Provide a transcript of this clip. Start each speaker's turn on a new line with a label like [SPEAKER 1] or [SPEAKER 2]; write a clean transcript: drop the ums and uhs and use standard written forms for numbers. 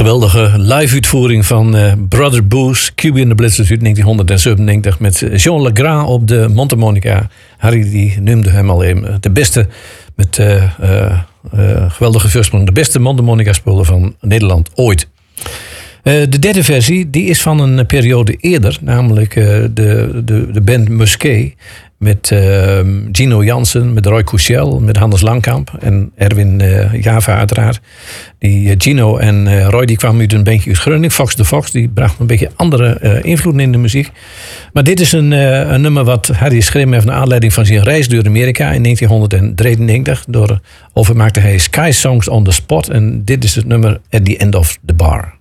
[SPEAKER 1] geweldige live-uitvoering van Brother Booze, Cuba in the Blizzard uit 1997 met Jean Legrand op de mondharmonica. Harry die noemde hem al even de beste, met geweldige voorsprong, de beste mondharmonica-speler van Nederland ooit. De derde versie die is van een periode eerder, namelijk de band Musquet. Met Gino Jansen, met Roy Couchel, met Hannes Langkamp en Erwin Java uiteraard. Die Gino en Roy die kwamen uit een bandje uit Groningen, Fox the Fox. Die bracht een beetje andere invloeden in de muziek. Maar dit is een nummer wat Harry schreef heeft naar aanleiding van zijn reis door Amerika in 1993. Overmaakte hij Sky Songs on the Spot. En dit is het nummer At the End of the Bar.